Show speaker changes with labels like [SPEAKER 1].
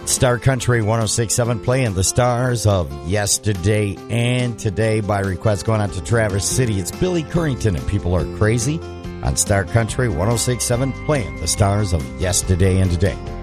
[SPEAKER 1] Star Country 106.7 playing the stars of yesterday and today by request going out to Traverse City. It's Billy Currington and People Are Crazy on Star Country 106.7 playing the stars of yesterday and today.